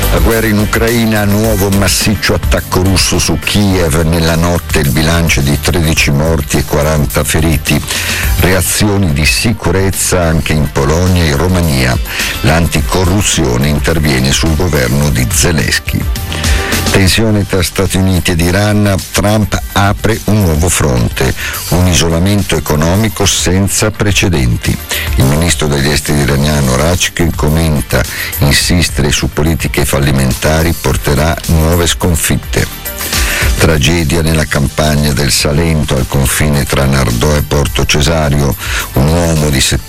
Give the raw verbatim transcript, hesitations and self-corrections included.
La guerra in Ucraina, nuovo massiccio attacco russo su Kiev nella notte, il bilancio di tredici morti e quaranta feriti. Reazioni di sicurezza anche in Polonia e Romania. L'anticorruzione interviene sul governo di Zelensky. Tensione tra Stati Uniti ed Iran, Trump apre un nuovo fronte, un isolamento economico senza precedenti. Il ministro degli esteri iraniano Rachkin commenta: insistere su politiche fallimentari porterà nuove sconfitte. Tragedia nella campagna del Salento al confine tra Nardò e Porto Cesario. Un uomo di